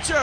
Corinthians!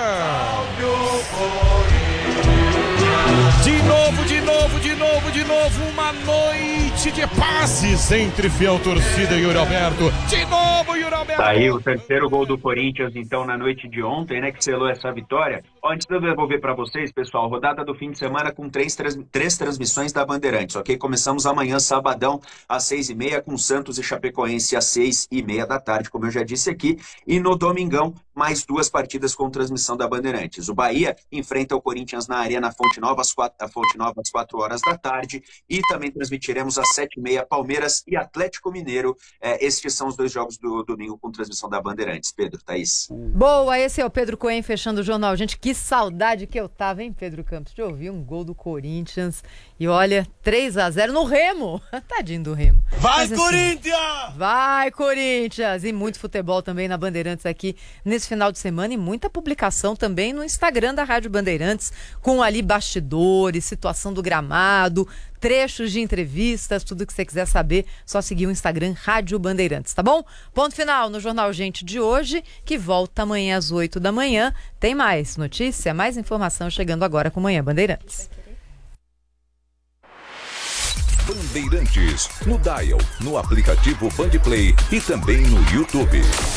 Uma noite de passes entre fiel torcida e Yuri Alberto. De novo, Yuri Alberto. Tá aí o terceiro gol do Corinthians, então, na noite de ontem, né, que selou essa vitória. Antes de eu devolver para vocês, pessoal, rodada do fim de semana com três transmissões da Bandeirantes, ok? Começamos amanhã, sabadão, às 6h30, com Santos e Chapecoense às 6h30 da tarde, como eu já disse aqui. E no domingão, mais 2 partidas com transmissão da Bandeirantes. O Bahia enfrenta o Corinthians na Arena Fonte Nova, às 4 horas da tarde. E também transmitiremos às 7h30 Palmeiras e Atlético Mineiro. Estes são os 2 jogos do domingo com transmissão da Bandeirantes. Pedro, Thaís. Boa, esse é o Pedro Cohen fechando o jornal. Gente, que saudade que eu tava, hein, Pedro Campos? De ouvir um gol do Corinthians. E olha, 3-0 no Remo. Tadinho do Remo. Vai, assim, Corinthians! Vai, Corinthians! E muito futebol também na Bandeirantes aqui nesse final de semana. E muita publicação também no Instagram da Rádio Bandeirantes, com ali bastidores, situação do gramado, trechos de entrevistas, tudo que você quiser saber, só seguir o Instagram Rádio Bandeirantes, tá bom? Ponto final no Jornal Gente de hoje, que volta amanhã às 8h. Tem mais notícia, mais informação chegando agora com Manhã Bandeirantes. Bandeirantes, no Dial, no aplicativo Bandplay e também no YouTube.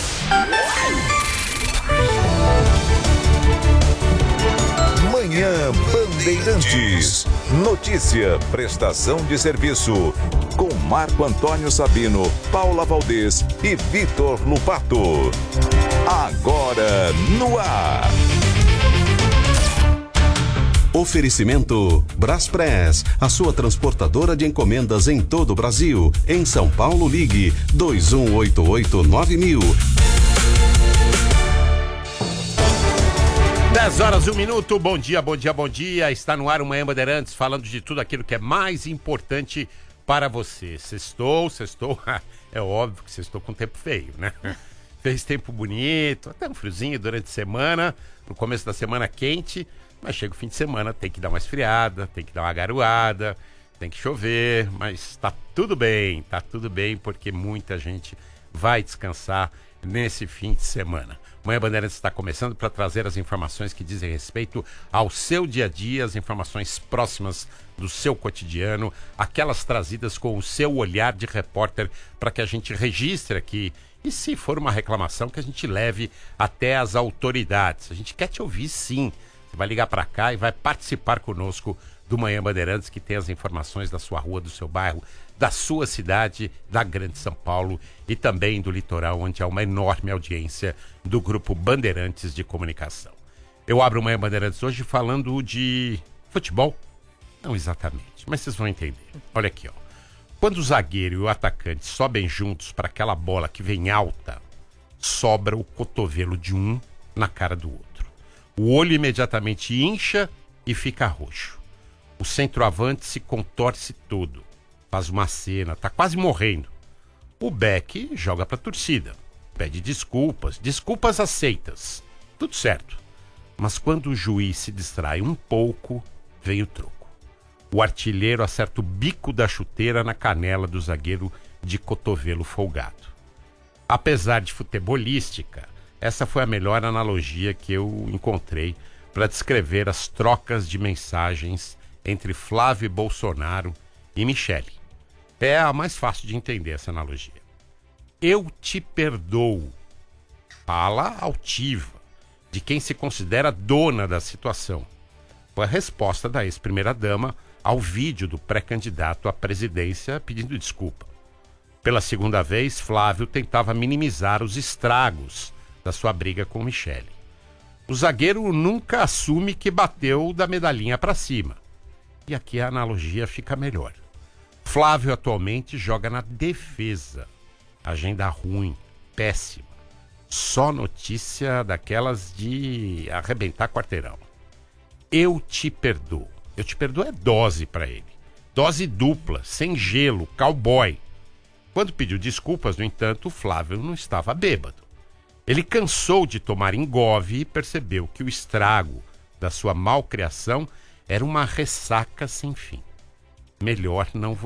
Manhã Bandeirantes. Notícia, prestação de serviço. Com Marco Antônio Sabino, Paula Valdez e Vitor Lupato. Agora no ar. Oferecimento Braspress, a sua transportadora de encomendas em todo o Brasil. Em São Paulo, ligue 2188-9000. 10h01. Bom dia, bom dia, bom dia. Está no ar o Manhã Bandeirantes, falando de tudo aquilo que é mais importante para você. Sextou. É óbvio que sextou com tempo feio, né? Fez tempo bonito, até um friozinho durante a semana, no começo da semana quente, mas chega o fim de semana, tem que dar uma esfriada, tem que dar uma garoada, tem que chover, mas tá tudo bem, porque muita gente vai descansar nesse fim de semana. Manhã Bandeirantes está começando para trazer as informações que dizem respeito ao seu dia a dia, as informações próximas do seu cotidiano, aquelas trazidas com o seu olhar de repórter para que a gente registre aqui. E se for uma reclamação, que a gente leve até as autoridades. A gente quer te ouvir, sim. Você vai ligar para cá e vai participar conosco do Manhã Bandeirantes, que tem as informações da sua rua, do seu bairro, da sua cidade, da Grande São Paulo e também do litoral, onde há uma enorme audiência do Grupo Bandeirantes de Comunicação. Eu abro o Manhã Bandeirantes hoje falando de futebol. Não exatamente, mas vocês vão entender. Olha aqui, ó. Quando o zagueiro e o atacante sobem juntos para aquela bola que vem alta, sobra o cotovelo de um na cara do outro. O olho imediatamente incha e fica roxo. O centroavante se contorce todo, faz uma cena, tá quase morrendo. O Beck joga pra torcida, pede desculpas aceitas, tudo certo. Mas quando o juiz se distrai um pouco, vem o troco. O artilheiro acerta o bico da chuteira na canela do zagueiro de cotovelo folgado. Apesar de futebolística, essa foi a melhor analogia que eu encontrei para descrever as trocas de mensagens entre Flávio Bolsonaro e Michele. É a mais fácil de entender essa analogia. Eu te perdoo. Fala altiva, de quem se considera dona da situação. Foi a resposta da ex-primeira-dama ao vídeo do pré-candidato à presidência pedindo desculpa. Pela segunda vez, Flávio tentava minimizar os estragos da sua briga com Michele. O zagueiro nunca assume que bateu da medalhinha para cima. E aqui a analogia fica melhor. Flávio atualmente joga na defesa. Agenda ruim, péssima. Só notícia daquelas de arrebentar quarteirão. Eu te perdoo. Eu te perdoo é dose para ele. Dose dupla, sem gelo, cowboy. Quando pediu desculpas, no entanto, Flávio não estava bêbado. Ele cansou de tomar engove e percebeu que o estrago da sua malcriação era uma ressaca sem fim. Melhor não